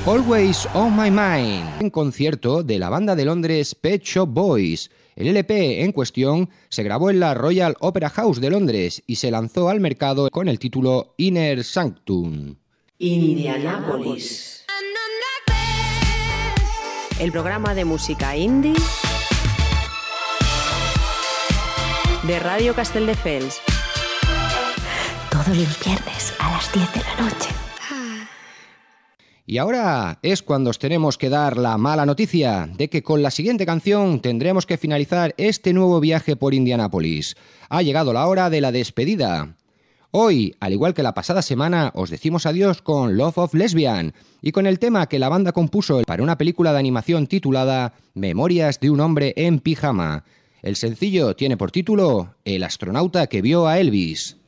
Always on My Mind, en concierto de la banda de Londres Pet Shop Boys. El LP en cuestión se grabó en la Royal Opera House de Londres y se lanzó al mercado con el título Inner Sanctum. Indianápolis. El programa de música indie de Radio Castelldefels. Todos los viernes a las 10 de la noche. Y ahora es cuando os tenemos que dar la mala noticia de que con la siguiente canción tendremos que finalizar este nuevo viaje por Indianápolis. Ha llegado la hora de la despedida. Hoy, al igual que la pasada semana, os decimos adiós con Love of Lesbian y con el tema que la banda compuso para una película de animación titulada Memorias de un hombre en pijama. El sencillo tiene por título El astronauta que vio a Elvis.